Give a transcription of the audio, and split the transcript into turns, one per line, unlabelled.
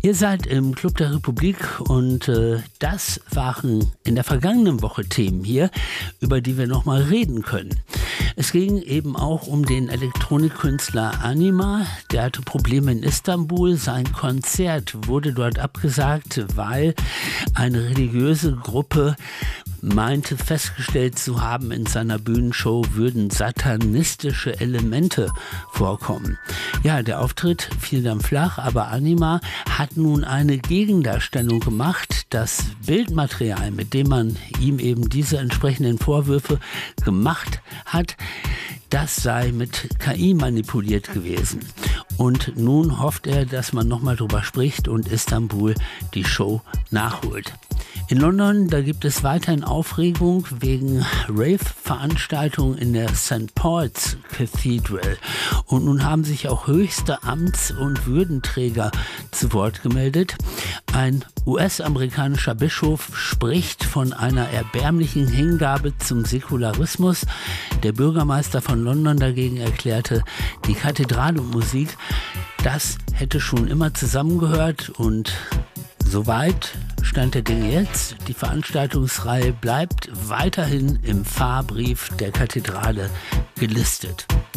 Ihr seid im Club der Republik und das waren in der vergangenen Woche Themen hier, über die wir nochmal reden können. Es ging eben auch um den Elektronikkünstler Anima. Der hatte Probleme in Istanbul. Sein Konzert wurde dort abgesagt, weil eine religiöse Gruppe meinte festgestellt zu haben, in seiner Bühnenshow würden satanistische Elemente vorkommen. Ja, der Auftritt fiel dann flach, aber Anima hat nun eine Gegendarstellung gemacht. Das Bildmaterial, mit dem man ihm eben diese entsprechenden Vorwürfe gemacht hat, das sei mit KI manipuliert gewesen. Und nun hofft er, dass man nochmal drüber spricht und Istanbul die Show nachholt. In London, da gibt es weiterhin Aufregung wegen Rave-Veranstaltungen in der St. Paul's Cathedral. Und nun haben sich auch höchste Amts- und Würdenträger zu Wort gemeldet. Ein US-amerikanischer Bischof spricht von einer erbärmlichen Hingabe zum Säkularismus. Der Bürgermeister von London dagegen erklärte, die Kathedrale und Musik, das hätte schon immer zusammengehört und soweit Stand der Dinge jetzt. Die Veranstaltungsreihe bleibt weiterhin im Fahrbrief der Kathedrale gelistet.